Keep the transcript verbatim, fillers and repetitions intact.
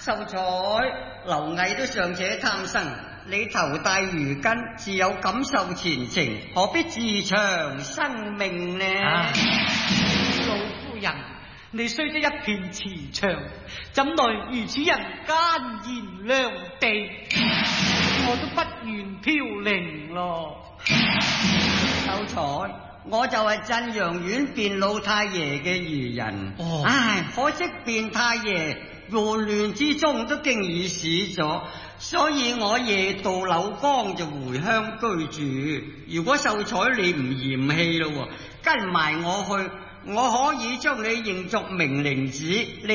秀才，螻蟻都尚且貪生，你頭戴魚巾，自有感受前程，何必自長生命呢？ 啊、老夫人，你雖得一片慈祥，怎奈如此人間賢良地，我都不願飄零咯。 秀才，我就係鎮陽縣卞老太爺嘅漁人。 哦， 唉，可惜卞太爺混亂之中都經已死咗，所以我夜渡柳江就回鄉居住。如果秀才你唔嫌棄咯，跟埋我去，我可以將你認作明靈子。你